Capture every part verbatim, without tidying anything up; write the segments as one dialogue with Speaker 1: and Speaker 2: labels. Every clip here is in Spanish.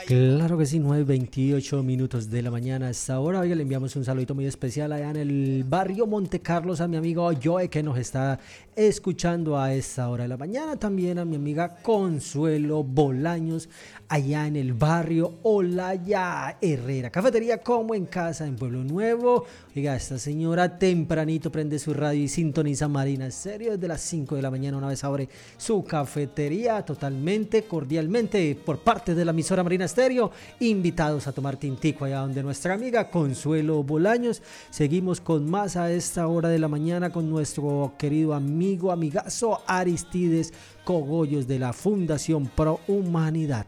Speaker 1: Claro que sí, nueve veintiocho minutos de la mañana a esta hora. Oiga, le enviamos un saludito muy especial allá en el barrio Monte Carlos a mi amigo Joe, que nos está escuchando a esta hora de la mañana. También a mi amiga Consuelo Bolaños, allá en el barrio Olaya Herrera. Cafetería como en casa en Pueblo Nuevo. Oiga, esta señora tempranito prende su radio y sintoniza Marina Estéreo desde las cinco de la mañana, una vez abre su cafetería, totalmente cordialmente por parte de la emisora Marina Estéreo, invitados a tomar tintico allá donde nuestra amiga Consuelo Bolaños. Seguimos con más a esta hora de la mañana con nuestro querido amigo, amigazo Aristides Cogollos de la Fundación Pro Humanidad.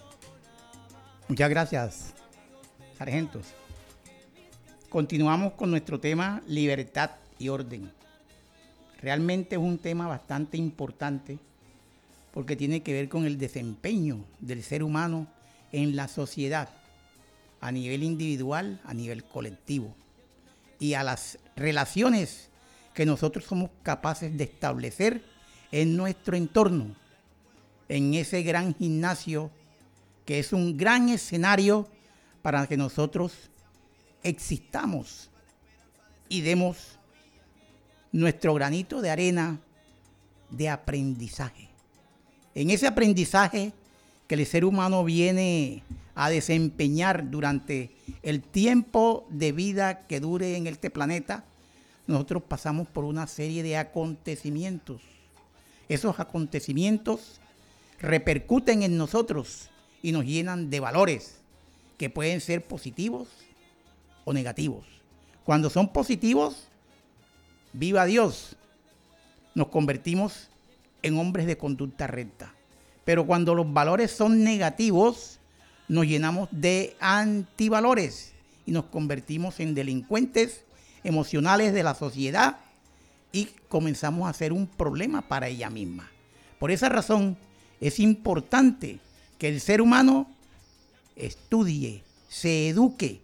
Speaker 2: Muchas gracias, sargentos. Continuamos con nuestro tema libertad y orden. Realmente es un tema bastante importante porque tiene que ver con el desempeño del ser humano en la sociedad, a nivel individual, a nivel colectivo, y a las relaciones que nosotros somos capaces de establecer en nuestro entorno, en ese gran gimnasio que es un gran escenario para que nosotros existamos y demos nuestro granito de arena de aprendizaje. En ese aprendizaje que el ser humano viene a desempeñar durante el tiempo de vida que dure en este planeta, nosotros pasamos por una serie de acontecimientos. Esos acontecimientos repercuten en nosotros y nos llenan de valores que pueden ser positivos o negativos. Cuando son positivos, viva Dios, nos convertimos en hombres de conducta recta. Pero cuando los valores son negativos, nos llenamos de antivalores y nos convertimos en delincuentes emocionales de la sociedad y comenzamos a ser un problema para ella misma. Por esa razón es importante que el ser humano estudie, se eduque,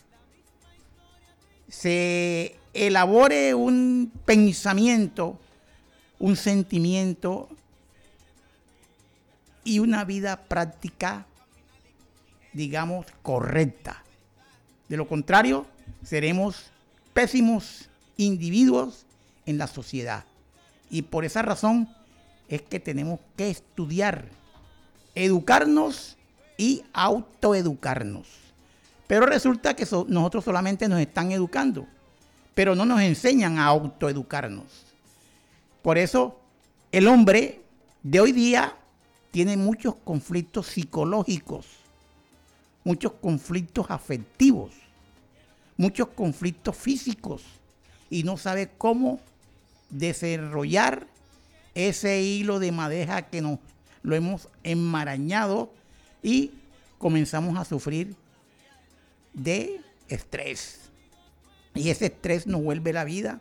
Speaker 2: se elabore un pensamiento, un sentimiento y una vida práctica, digamos, correcta. De lo contrario, seremos pésimos individuos en la sociedad. Y por esa razón es que tenemos que estudiar, educarnos y autoeducarnos. Pero resulta que so- nosotros solamente nos están educando, pero no nos enseñan a autoeducarnos. Por eso el hombre de hoy día tiene muchos conflictos psicológicos, muchos conflictos afectivos, muchos conflictos físicos y no sabe cómo desarrollar ese hilo de madeja que nos lo hemos enmarañado y comenzamos a sufrir de estrés. Y ese estrés nos vuelve la vida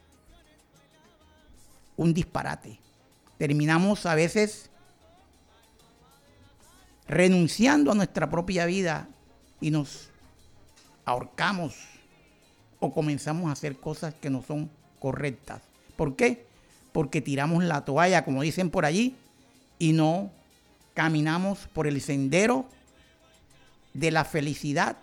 Speaker 2: un disparate. Terminamos a veces renunciando a nuestra propia vida y nos ahorcamos o comenzamos a hacer cosas que no son correctas. ¿Por qué? Porque tiramos la toalla, como dicen por allí, y no caminamos por el sendero de la felicidad,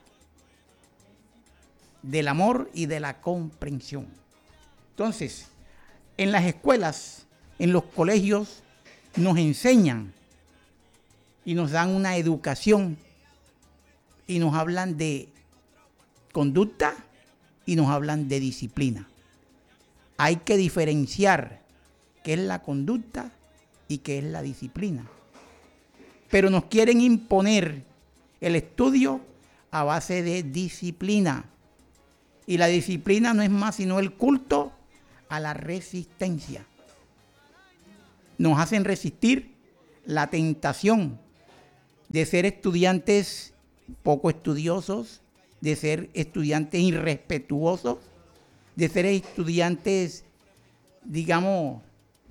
Speaker 2: del amor y de la comprensión. Entonces, en las escuelas, en los colegios, nos enseñan y nos dan una educación y nos hablan de conducta y nos hablan de disciplina. Hay que diferenciar qué es la conducta y qué es la disciplina. Pero nos quieren imponer el estudio a base de disciplina. Y la disciplina no es más sino el culto a la resistencia. Nos hacen resistir la tentación de ser estudiantes poco estudiosos, de ser estudiantes irrespetuosos, de ser estudiantes, digamos,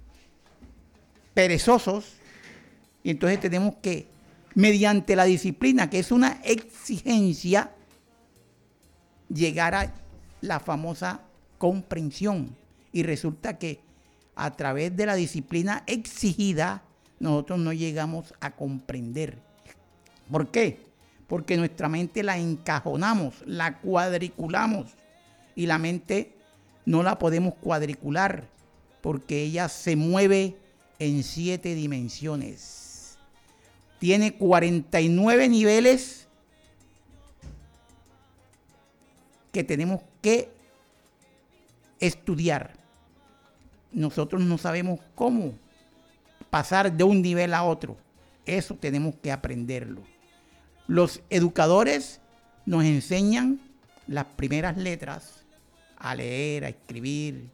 Speaker 2: perezosos. Y entonces tenemos que, mediante la disciplina, que es una exigencia, llegar a la famosa comprensión. Y resulta que a través de la disciplina exigida, nosotros no llegamos a comprender. ¿Por qué? porque nuestra mente la encajonamos, la cuadriculamos, y la mente no la podemos cuadricular porque ella se mueve en siete dimensiones. Tiene cuarenta y nueve niveles que tenemos que estudiar. Nosotros no sabemos cómo pasar de un nivel a otro. Eso tenemos que aprenderlo. Los educadores nos enseñan las primeras letras, a leer, a escribir,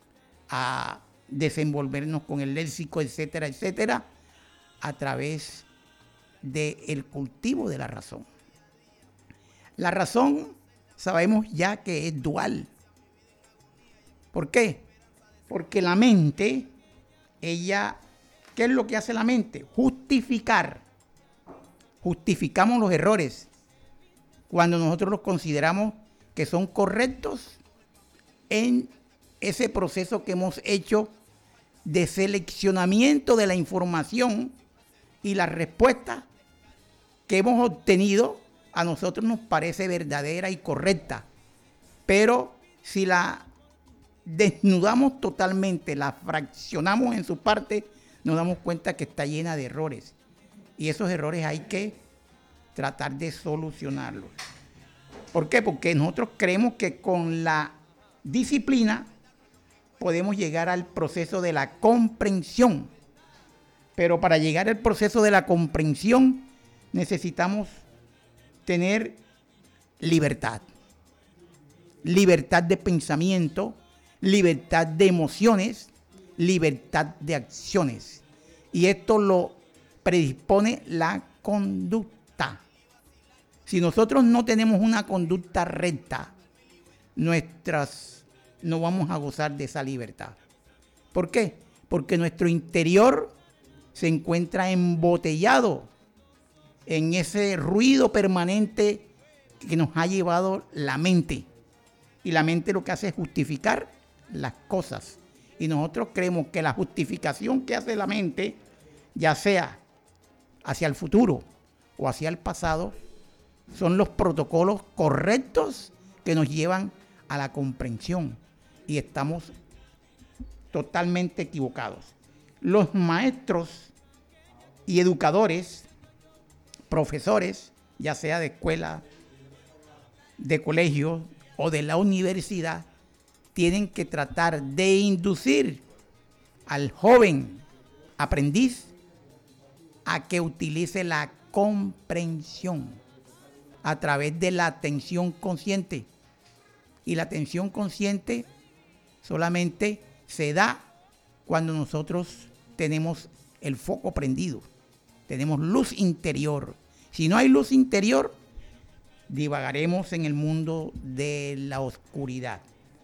Speaker 2: a desenvolvernos con el léxico, etcétera, etcétera, a través del cultivo de la razón. La razón sabemos ya que es dual. ¿Por qué? Porque la mente, ella, ¿qué es lo que hace la mente? Justificar. Justificamos los errores cuando nosotros los consideramos que son correctos en ese proceso que hemos hecho de seleccionamiento de la información, y la respuesta que hemos obtenido a nosotros nos parece verdadera y correcta. Pero si la desnudamos totalmente, la fraccionamos en su parte, nos damos cuenta que está llena de errores. Y esos errores hay que tratar de solucionarlos. ¿Por qué? Porque nosotros creemos que con la disciplina podemos llegar al proceso de la comprensión. Pero para llegar al proceso de la comprensión necesitamos tener libertad. Libertad de pensamiento, libertad de emociones, libertad de acciones. Y esto lo predispone la conducta. Si nosotros no tenemos una conducta recta, nuestras no vamos a gozar de esa libertad. ¿Por qué? Porque nuestro interior se encuentra embotellado en ese ruido permanente que nos ha llevado la mente. Y la mente lo que hace es justificar las cosas. Y nosotros creemos que la justificación que hace la mente, ya sea hacia el futuro o hacia el pasado, son los protocolos correctos que nos llevan a la comprensión. Y estamos totalmente equivocados. Los maestros y educadores, profesores, ya sea de escuela, de colegio o de la universidad, tienen que tratar de inducir al joven aprendiz a que utilice la comprensión a través de la atención consciente. Y la atención consciente solamente se da cuando nosotros tenemos el foco prendido, tenemos luz interior. Si no hay luz interior, divagaremos en el mundo de la oscuridad.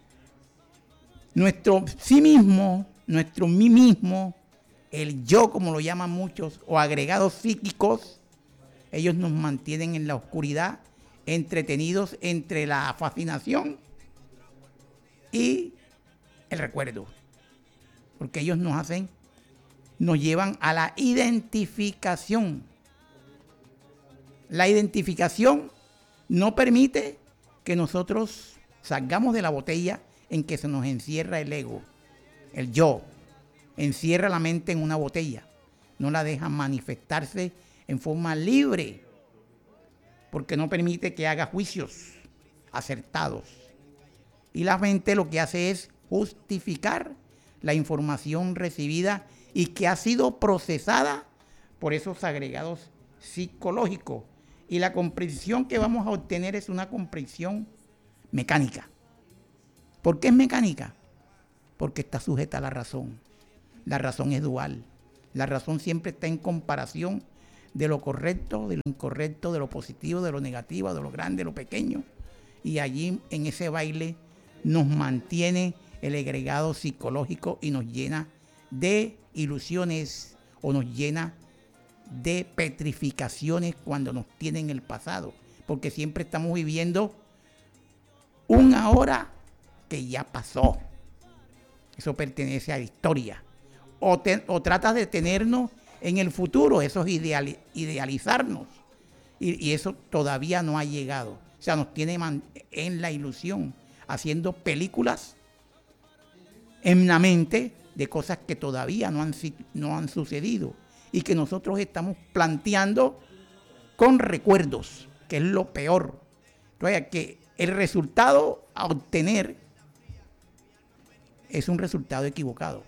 Speaker 2: Nuestro sí mismo, nuestro mí mismo, el yo, como lo llaman muchos, o agregados psíquicos, ellos nos mantienen en la oscuridad, entretenidos entre la fascinación y el recuerdo. Porque ellos nos hacen, nos llevan a la identificación. La identificación no permite que nosotros salgamos de la botella en que se nos encierra el ego, el yo. Encierra la mente en una botella, no la deja manifestarse en forma libre, porque no permite que haga juicios acertados. Y la mente lo que hace es justificar la información recibida y que ha sido procesada por esos agregados psicológicos. Y la comprensión que vamos a obtener es una comprensión mecánica. ¿Por qué es mecánica? Porque está sujeta a la razón. La razón es dual. La razón siempre está en comparación de lo correcto, de lo incorrecto, de lo positivo, de lo negativo, de lo grande, de lo pequeño. Y allí en ese baile nos mantiene el agregado psicológico y nos llena de ilusiones o nos llena de petrificaciones cuando nos tiene en el pasado. Porque siempre estamos viviendo un ahora que ya pasó. Eso pertenece a la historia. O, te, o tratas de tenernos en el futuro, eso es ideali, idealizarnos. Y, y eso todavía no ha llegado. O sea, nos tiene en la ilusión, haciendo películas en la mente de cosas que todavía no han, no han sucedido y que nosotros estamos planteando con recuerdos, que es lo peor. Entonces, que el resultado a obtener es un resultado equivocado.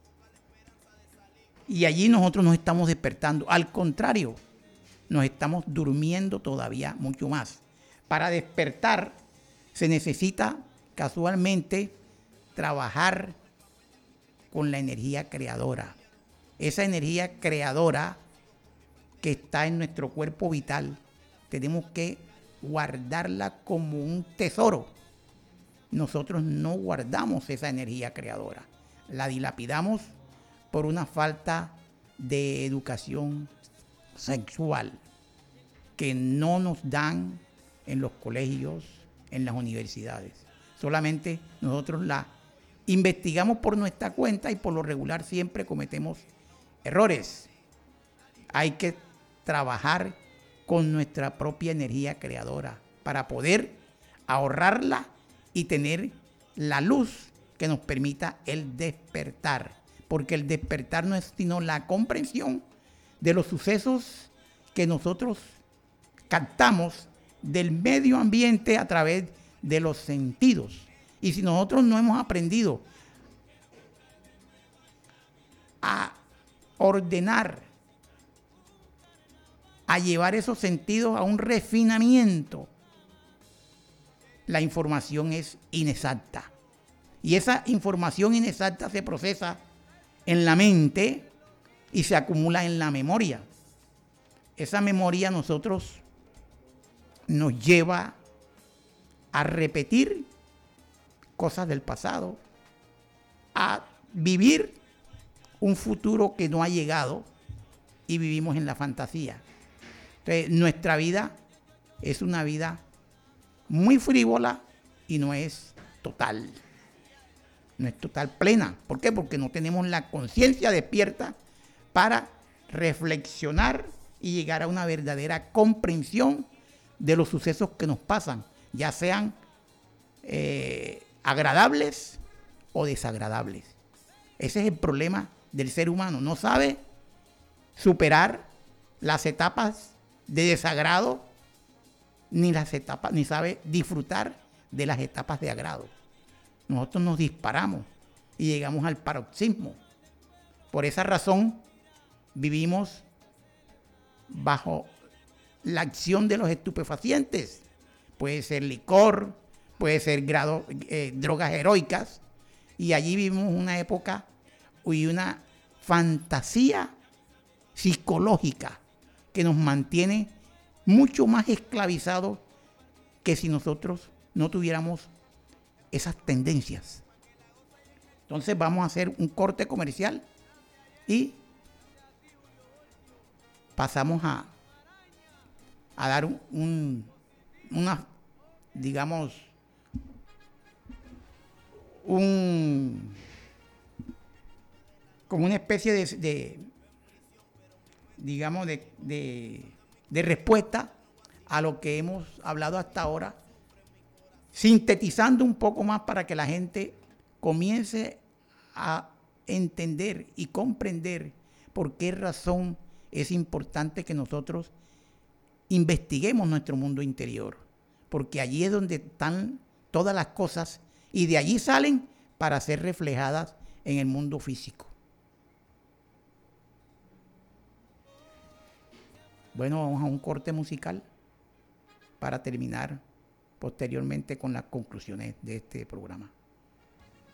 Speaker 2: Y allí nosotros nos estamos despertando. Al contrario, nos estamos durmiendo todavía mucho más. Para despertar se necesita casualmente trabajar con la energía creadora. Esa energía creadora que está en nuestro cuerpo vital, tenemos que guardarla como un tesoro. Nosotros no guardamos esa energía creadora. La dilapidamos por una falta de educación sexual que no nos dan en los colegios, en las universidades. Solamente nosotros la investigamos por nuestra cuenta y por lo regular siempre cometemos errores. Hay que trabajar con nuestra propia energía creadora para poder ahorrarla y tener la luz que nos permita el despertar. Porque el despertar no es sino la comprensión de los sucesos que nosotros captamos del medio ambiente a través de los sentidos. Y si nosotros no hemos aprendido a ordenar, a llevar esos sentidos a un refinamiento, la información es inexacta. Y esa información inexacta se procesa en la mente y se acumula en la memoria. Esa memoria nosotros nos lleva a repetir cosas del pasado, a vivir un futuro que no ha llegado y vivimos en la fantasía. Entonces, nuestra vida es una vida muy frívola y no es total. No es total plena. ¿Por qué? Porque no tenemos la conciencia despierta para reflexionar y llegar a una verdadera comprensión de los sucesos que nos pasan, ya sean eh, agradables o desagradables. Ese es el problema del ser humano. No sabe superar las etapas de desagrado ni las etapas, ni sabe disfrutar de las etapas de agrado. Nosotros nos disparamos y llegamos al paroxismo. Por esa razón vivimos bajo la acción de los estupefacientes. Puede ser licor, puede ser grado, eh, drogas heroicas. Y allí vivimos una época y una fantasía psicológica que nos mantiene mucho más esclavizados que si nosotros no tuviéramos esas tendencias. Entonces vamos a hacer un corte comercial y pasamos a, a dar un, un, una, digamos, un, como una especie de, de digamos, de, de, de respuesta a lo que hemos hablado hasta ahora, sintetizando un poco más para que la gente comience a entender y comprender por qué razón es importante que nosotros investiguemos nuestro mundo interior, porque allí es donde están todas las cosas y de allí salen para ser reflejadas en el mundo físico. Bueno, vamos a un corte musical para terminar posteriormente con las conclusiones de este programa.